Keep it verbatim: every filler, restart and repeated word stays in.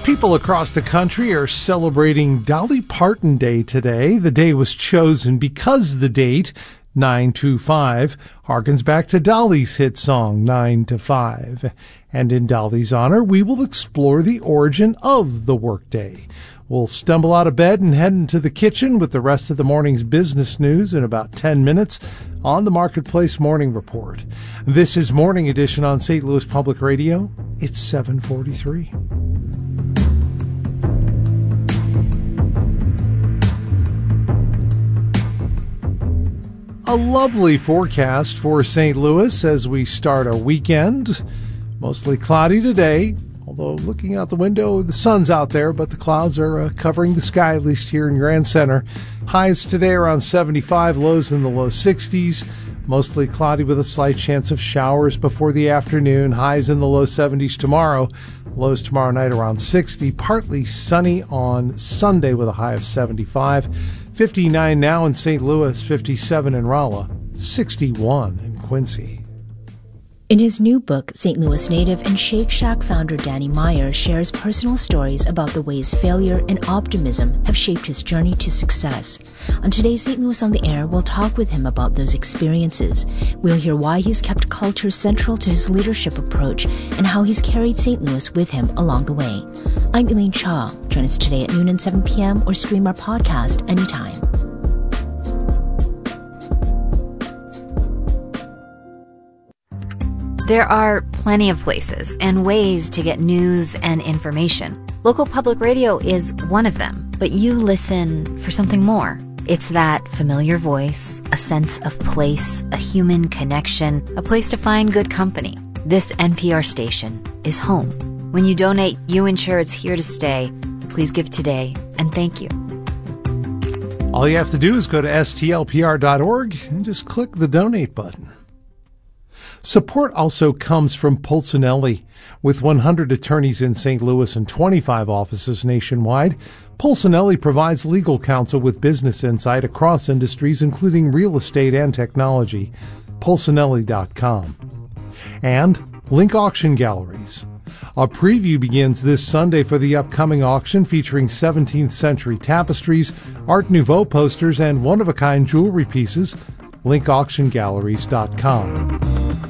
People across the country are celebrating Dolly Parton Day today. The day was chosen because the date, nine two five, harkens back to Dolly's hit song, nine to five. And in Dolly's honor, we will explore the origin of the workday. We'll stumble out of bed and head into the kitchen with the rest of the morning's business news in about ten minutes on the Marketplace Morning Report. This is Morning Edition on Saint Louis Public Radio. It's seven forty-three. A lovely forecast for Saint Louis as we start our weekend. Mostly cloudy today, although looking out the window, the sun's out there, but the clouds are uh, covering the sky, at least here in Grand Center. Highs today around seventy-five, lows in the low sixties. Mostly cloudy with a slight chance of showers before the afternoon. Highs in the low seventies tomorrow. Lows tomorrow night around sixty. Partly sunny on Sunday with a high of seventy-five. fifty-nine now in Saint Louis, fifty-seven in Rolla, sixty-one in Quincy. In his new book, Saint Louis native and Shake Shack founder Danny Meyer shares personal stories about the ways failure and optimism have shaped his journey to success. On today's Saint Louis on the Air, we'll talk with him about those experiences. We'll hear why he's kept culture central to his leadership approach and how he's carried Saint Louis with him along the way. I'm Elaine Cha. Join us today at noon and seven p.m. or stream our podcast anytime. There are plenty of places and ways to get news and information. Local public radio is one of them, but you listen for something more. It's that familiar voice, a sense of place, a human connection, a place to find good company. This N P R station is home. When you donate, you ensure it's here to stay. Please give today, and thank you. All you have to do is go to S T L P R dot org and just click the donate button. Support also comes from Polsinelli. With one hundred attorneys in Saint Louis and twenty-five offices nationwide, Polsinelli provides legal counsel with business insight across industries, including real estate and technology. Polsinelli dot com. And Link Auction Galleries. A preview begins this Sunday for the upcoming auction featuring seventeenth century tapestries, Art Nouveau posters, and one-of-a-kind jewelry pieces. Link Auction Galleries dot com.